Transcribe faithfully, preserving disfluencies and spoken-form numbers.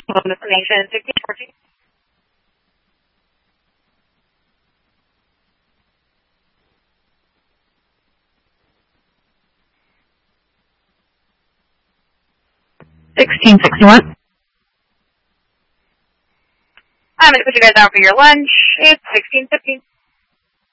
Home information, sixteen fourteen. sixteen sixty-one. I'm going to put you guys out for your lunch. It's sixteen fifteen.